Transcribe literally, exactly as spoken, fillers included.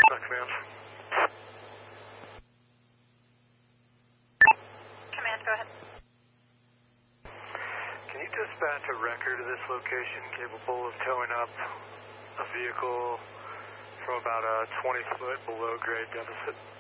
Command. Command, go ahead. Can you dispatch a record of this location capable of towing up a vehicle from about a twenty foot below grade deficit?